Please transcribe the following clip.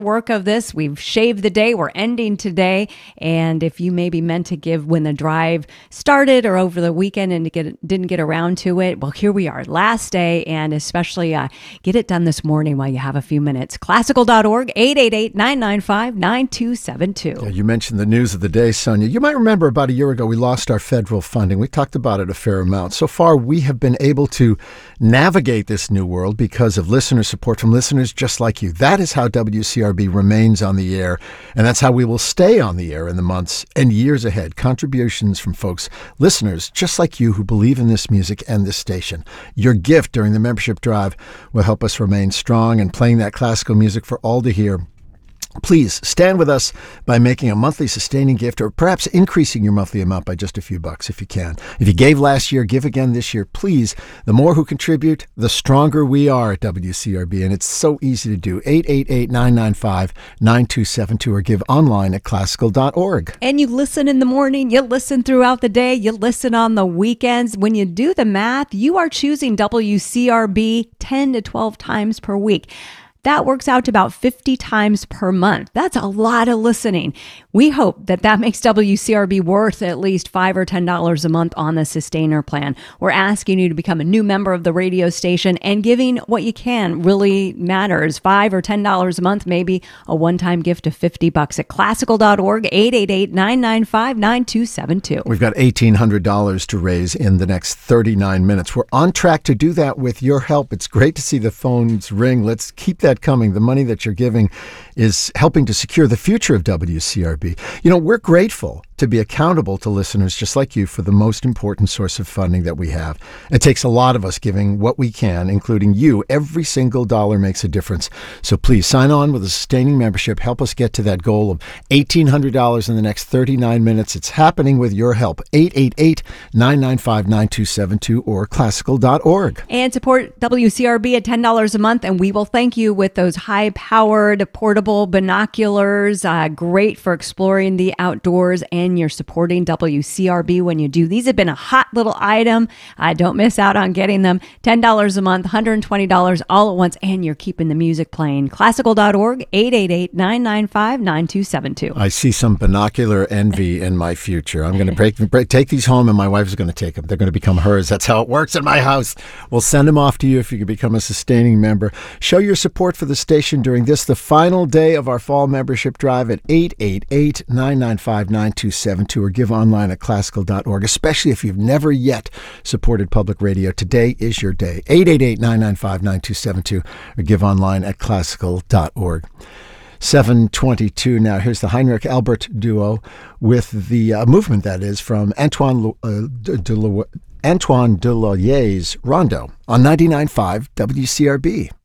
work of this. We've shaved the day. We're ending today. And if you maybe meant to give when the drive started or over the weekend and didn't get around to it, well, here we are, last day. And especially get it done this morning while you have a few minutes. Classical.org, 888-995-9272. Yeah, you mentioned the news of the day, Sonia. You might remember about a year ago, we lost our federal funding. We talked about it a fair amount. So far, we have been able to navigate this new world because of listener support from listeners just like you. That is how WCRB remains on the air, and that's how we will stay on the air in the months and years ahead. Contributions from folks, listeners just like you who believe in this music and this station. Your gift during the membership drive will help us remain strong and playing that classical music for all to hear. Please stand with us by making a monthly sustaining gift or perhaps increasing your monthly amount by just a few bucks if you can. If you gave last year, give again this year. Please, the more who contribute, the stronger we are at WCRB. And it's so easy to do. 888-995-9272 or give online at classical.org. And you listen in the morning, you listen throughout the day, you listen on the weekends. When you do the math, you are choosing WCRB 10 to 12 times per week. That works out to about 50 times per month. That's a lot of listening. We hope that makes WCRB worth at least $5 or $10 a month on the Sustainer plan. We're asking you to become a new member of the radio station, and giving what you can really matters. $5 or $10 a month, maybe a one-time gift of $50 at classical.org, 888-995-9272. We've got $1,800 to raise in the next 39 minutes. We're on track to do that with your help. It's great to see the phones ring. Let's keep that coming. The money that you're giving is helping to secure the future of WCRB. You know, we're grateful to be accountable to listeners just like you for the most important source of funding that we have. It takes a lot of us giving what we can, including you. Every single dollar makes a difference. So please sign on with a sustaining membership. Help us get to that goal of $1,800 in the next 39 minutes. It's happening with your help. 888-995-9272 or classical.org. And support WCRB at $10 a month, and we will thank you with those high-powered portable binoculars. Great for exploring the outdoors, and you're supporting WCRB when you do. These have been a hot little item. Don't miss out on getting them. $10 a month, $120 all at once, and you're keeping the music playing. Classical.org, 888-995-9272. I see some binocular envy in my future. I'm going to take these home, and my wife's going to take them. They're going to become hers. That's how it works in my house. We'll send them off to you if you can become a sustaining member. Show your support for the station during this, the final day of our fall membership drive at 888-995-9272 or give online at classical.org, especially if you've never yet supported public radio. Today is your day. 888-995-9272 or give online at classical.org. 7:22 now. Here's the Heinrich Albert duo with the movement that is from Antoine Deloyer's Rondo on 99.5 WCRB.